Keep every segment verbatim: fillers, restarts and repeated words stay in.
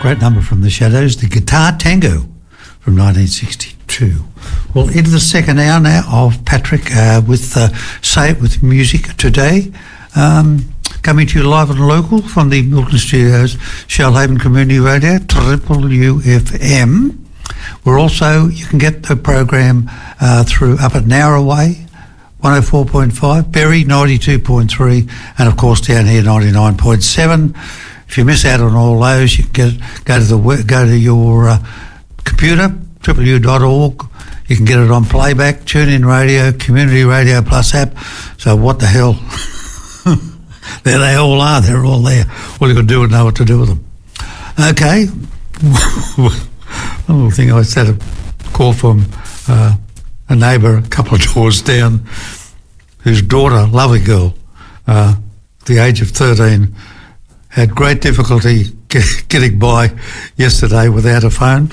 Great number from the Shadows, the Guitar Tango from nineteen sixty-two. Well, into the second hour now of Patrick uh, with uh, Say It With Music today. Um, coming to you live and local from the Milton Studios, Shoalhaven Community Radio, Triple U F M. We're also, you can get the program uh, through up at Narraway, one oh four point five, Berry ninety-two point three, and of course down here ninety-nine point seven. If you miss out on all those, you can get, go to the go to your uh, computer, triple u dot org. You can get it on playback, TuneIn Radio, Community Radio Plus app. So what the hell? There they all are. They're all there. All you've got to do is know what to do with them. Okay. One little thing, I had a call from uh, a neighbour a couple of doors down whose daughter, lovely girl, uh, at the age of thirteen, had great difficulty get, getting by yesterday without a phone.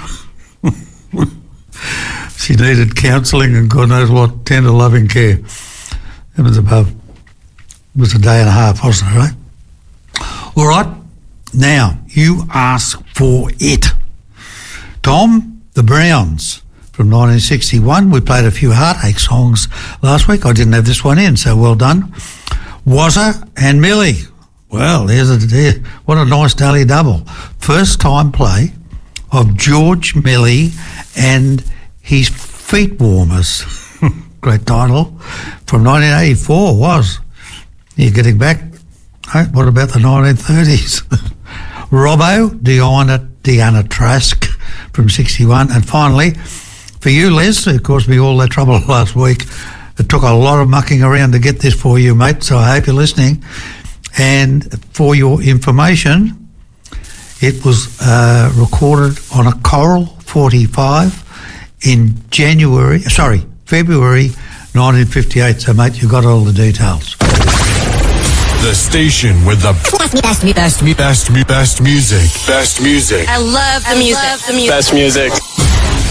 She needed counselling and God knows what, tender loving care. It was above, it was a day and a half, wasn't it, right? All right, now, you ask for it. Tom, the Browns from nineteen sixty-one. We played a few heartache songs last week. I didn't have this one in, so well done. Wazza and Millie. Well, there's a, there, what a nice daily double. First time play of George Millie and his Feet Warmers. Great title. From nineteen eighty-four was. You're getting back. Hey, what about the nineteen thirties? Robbo, Diana, Diana Trask from sixty-one. And finally, for you, Les, it caused me all that trouble last week. It took a lot of mucking around to get this for you, mate, so I hope you're listening. And for your information, it was uh, recorded on a Coral forty-five in January, sorry, February nineteen fifty-eight. So, mate, you got all the details. The station with the best, best, best, best, best, best music. Best music. I love the music. I love the music. Best music.